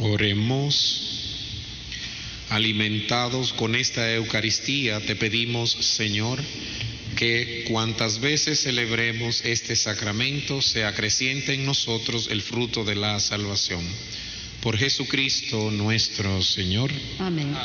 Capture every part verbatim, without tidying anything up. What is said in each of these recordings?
Oremos. Alimentados con esta Eucaristía, te pedimos, Señor, que cuantas veces celebremos este sacramento, se acreciente en nosotros el fruto de la salvación. Por Jesucristo nuestro Señor. Amén.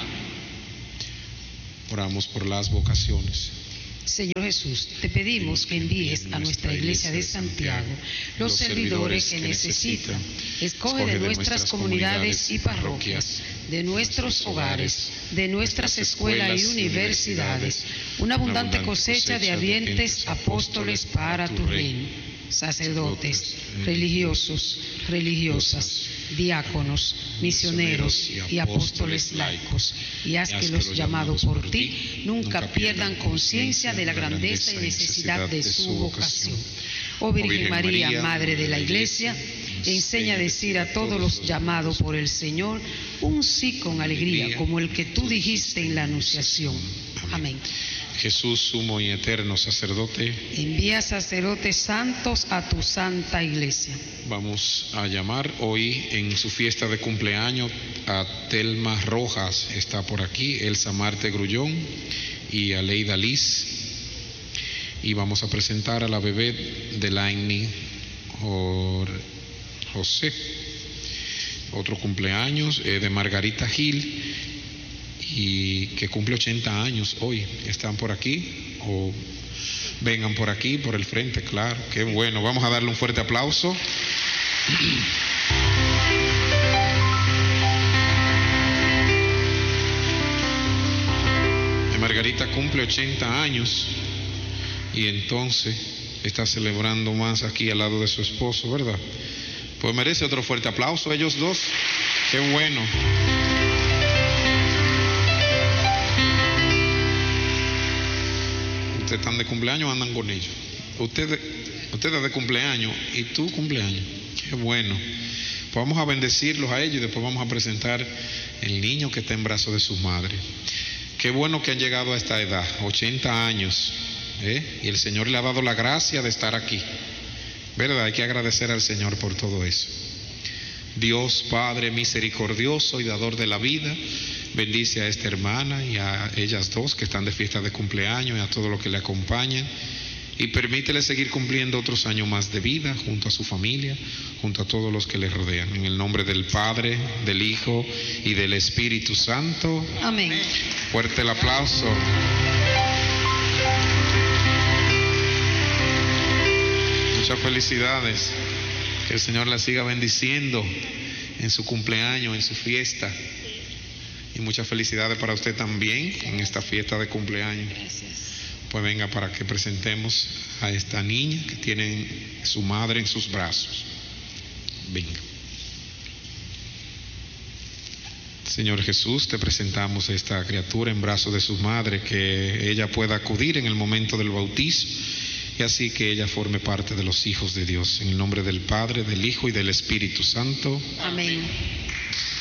Oramos por las vocaciones. Señor Jesús, te pedimos que envíes a nuestra Iglesia de Santiago los servidores que necesitan. Escoge de nuestras comunidades y parroquias, de nuestros hogares, de nuestras escuelas y universidades, una abundante cosecha de ardientes apóstoles para tu reino. Sacerdotes, religiosos, religiosas, diáconos, misioneros y apóstoles laicos, y haz que los llamados por ti nunca pierdan conciencia de la grandeza y necesidad de su vocación. Oh Virgen María, Madre de la Iglesia, enseña a decir a todos los llamados por el Señor un sí con alegría, como el que tú dijiste en la Anunciación. Amén. Jesús, sumo y eterno sacerdote, envía sacerdotes santos a tu santa Iglesia. Vamos a llamar hoy en su fiesta de cumpleaños a Telma Rojas, está por aquí, Elsa Marte Grullón y a Leida Liz. Y vamos a presentar a la bebé de Laini José. Otro cumpleaños eh, de Margarita Gil, y que cumple ochenta años hoy. ¿Están por aquí? O vengan por aquí, por el frente, claro. Qué bueno, vamos a darle un fuerte aplauso. Margarita cumple ochenta años y entonces está celebrando más aquí al lado de su esposo, ¿verdad? Pues merece otro fuerte aplauso ellos dos. Qué bueno. Ustedes están de cumpleaños, andan con ellos. Ustedes, ustedes de cumpleaños y tú cumpleaños. Qué bueno. Pues vamos a bendecirlos a ellos y después vamos a presentar el niño que está en brazos de su madre. Qué bueno que han llegado a esta edad, ochenta años, ¿eh? Y el Señor le ha dado la gracia de estar aquí. ¿Verdad? Hay que agradecer al Señor por todo eso. Dios Padre misericordioso y dador de la vida, bendice a esta hermana y a ellas dos que están de fiesta de cumpleaños y a todos los que le acompañan, y permítele seguir cumpliendo otros años más de vida junto a su familia, junto a todos los que le rodean. En el nombre del Padre, del Hijo y del Espíritu Santo. Amén. Fuerte el aplauso. Muchas felicidades. Que el Señor la siga bendiciendo en su cumpleaños, en su fiesta. Y muchas felicidades para usted también en esta fiesta de cumpleaños. Gracias. Pues venga para que presentemos a esta niña que tiene su madre en sus brazos. Venga. Señor Jesús, te presentamos a esta criatura en brazos de su madre, que ella pueda acudir en el momento del bautismo y así que ella forme parte de los hijos de Dios. En el nombre del Padre, del Hijo y del Espíritu Santo. Amén.